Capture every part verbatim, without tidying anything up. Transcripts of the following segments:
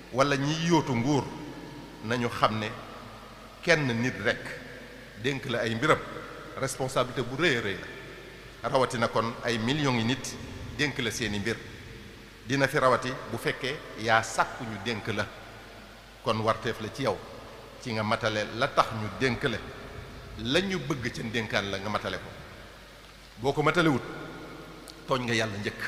wala ñiy yóotu nguur nañu xam ne kenn nit rek dénk la ay mbiram responsabilité bu rëy a rëy la rawatina kon ay millions yi nit dénk la seeni mbir dina fi rawati bu fekkee yaa sàkku ñu dénk la kon warteef la ci yow ci nga matale la tax ñu dénk la la ñu bëgg ca dénkaan la nga matale ko boo ko matalewut tooñ nga yàlla njëkk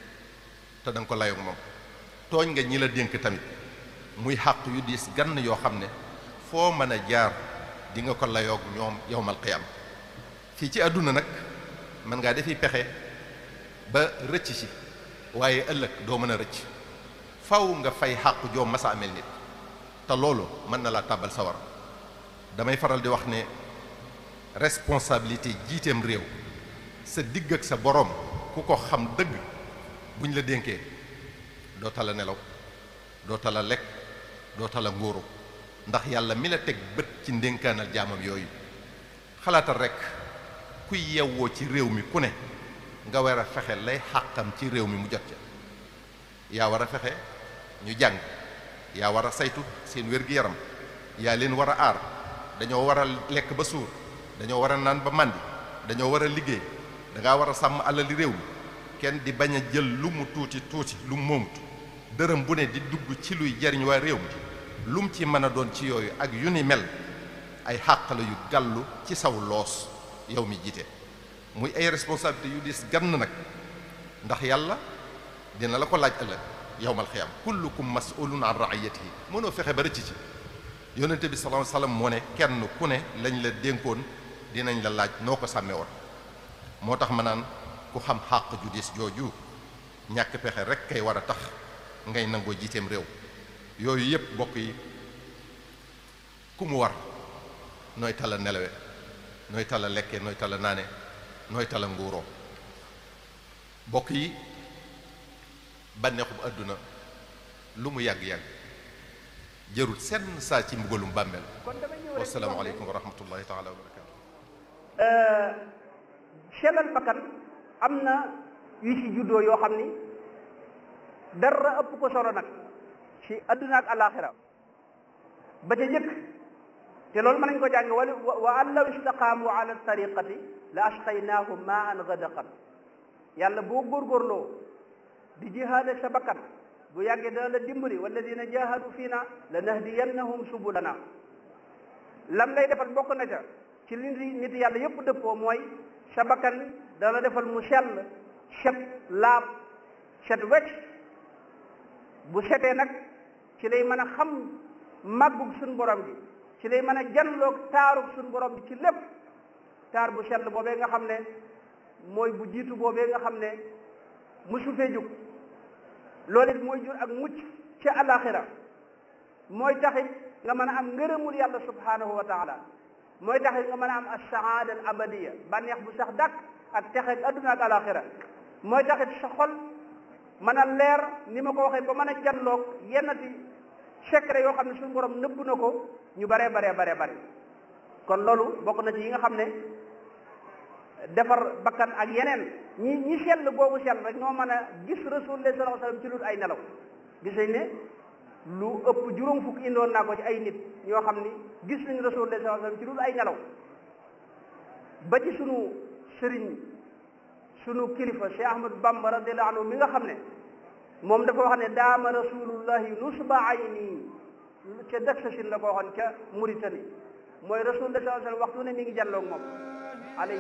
te danga ko layoog moom tooñ nga ñi la dénk tamit muy xàq yu diis gann yoo xam ne foo mën a jaar di nga ko layoog ñoom yowmal qiyaam fii ci àdduna nag mën ngaa defi pexe ba rëcc ci waaye ëllëg doo mën a rëcc faw nga fay xàq joo masa amel nit te loolu mën na laa tàbbal sawar damay faral di wax ne responsabilité jiiteem réew sa digg ak sa boroom ku ko xam dëgg buñ la dénkee doo tala nelaw doo tala lekk doo tala ngóoru ndax yàlla mi la teg bët ci ndénkaanal jaamam yooyu xalaatal rekk kuy yewwoo ci réew mi ku ne nga war a fexe lay xàqam ci réew mi mu jot ca yaa war a fexe ñu jàng yaa war a saytu seen wér-gi-yaram yaa leen war a aar dañoo war a lekk ba suur dañoo war a naan ba màndi dañoo war a liggéey dangaa war a sàmm alali réew mi kenn di bañ a jël lu mu tuuti tuuti lu mu moomut dërëm bu ne di dugg ci luy jariñ waa réew mi lu mu ci mën a doon ci yooyu ak yu ni mel ay xàq la yu gàllu ci saw loos yow mi jiite muy ay responsabilité yu dis gann nag ndax yàlla dina la ko laaj ëllëg yawmal xiyaam kullukum mas'ulun an ra'iyatihi mënoo fexe ba rëcc ci yonente bi sallallahu alayhi wasallam moo ne kenn ku ne lañ la dénkoon dinañ la laaj noo ko sàmmee woon moo tax ma naan ku xam xàq ju dis jooju ñàkk pexe rek kay war a tax ngay nangoo jiiteem réew yooyu yépp bokk yi ku mu war nooy tala nelawe nooy tala lekke nooy tala naane nooy tala nguuroo bokk yi bànneexub àdduna lu mu yàgg-yàgg jërul senn saa ci mbugalum bàmmeel wassalaamu aleykum wa rahmatullahi taala wa barakatu sellal bakkan am na yu ci juddoo yoo xam ni dara ëpp ko solo nag ci adduna ak alaxira ba ca jëkk te loolu mën nañ ko jàng wala wa an law istaqaamu ala tariqati la asqaynaahum ma an gadaqan yàlla boo góorgóorloo di jihaade sa bakkan bu yàggee dana la dimbali walladina jahadu fiina la nahdiyannahum subulana lam lay defal bokk na ca ci li nit yàlla yépp dëppoo mooy sa bakkan dana defal mu sell set laab set wecc bu setee nag ci lay mën a xam màggug suñ borom bi ci lay mën a janloog taarug suñ borom bi ci lépp taar bu sell boobee nga xam ne mooy bu jiitu boobee nga xam ne musu fee jóg loolu it mooy jur ak mucc ci alaxira mooy taxit nga mën a am ngërëmul yàlla subhanahu wa taala mooy taxit nga mën a am as-saada al abadiya bànneex bu sax dàkk ak texeeg adduna ak alaxira mooy taxit sa xol mën a leer ni ma ko waxee ba mën a janloog yennati secret yoo xam ne suñu borom nëbb na ko ñu baree baree baree bare kon loolu bokk na ci yi nga xam ne defar bakkan ak yeneen ñi ñi sell boobu sell rek ñoo mën a gis rasulullah sallallahu alayhi wasallam ci lu ay nelaw gis nañ ne lu ëpp juróom fukk indoon naa ko ci ay nit ñoo xam ni gis nañ rasulullah sallallahu alayhi wasallam ci lu ay nelaw ba ci sunu sëriñ sunu kilifa Cheikh Ahmad Bamba radiyallahu anhu mi nga xam ne moom dafa wax ne daama rasulullahi nusba ayni ca Daksasin la ko waxoon ca Mauritanie mooy rasulullah sallallahu alayhi wasallam waxtu ne mi ngi jàlloog moom